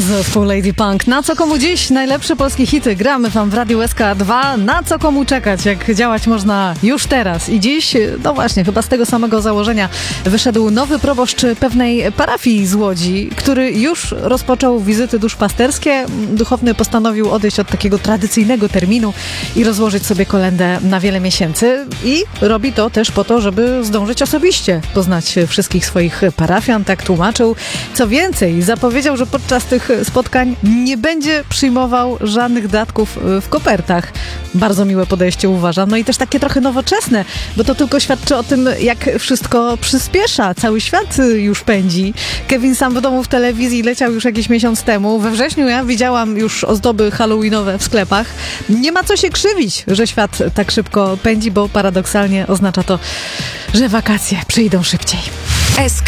Zespół Lady Punk. Na co komu dziś? Najlepsze polskie hity gramy wam w Radiu SK2. Na co komu czekać? Jak działać można już teraz. I dziś, no właśnie, chyba z tego samego założenia wyszedł nowy proboszcz pewnej parafii z Łodzi, który już rozpoczął wizyty duszpasterskie. Duchowny postanowił odejść od takiego tradycyjnego terminu i rozłożyć sobie kolędę na wiele miesięcy. I robi to też po to, żeby zdążyć osobiście poznać wszystkich swoich parafian, tak tłumaczył. Co więcej, zapowiedział, że podczas tych spotkań nie będzie przyjmował żadnych datków w kopertach. Bardzo miłe podejście, uważam. No i też takie trochę nowoczesne, bo to tylko świadczy o tym, jak wszystko przyspiesza. Cały świat już pędzi. Kevin sam w domu w telewizji leciał już jakiś miesiąc temu. We wrześniu ja widziałam już ozdoby halloweenowe w sklepach. Nie ma co się krzywić, że świat tak szybko pędzi, bo paradoksalnie oznacza to, że wakacje przyjdą szybciej. SK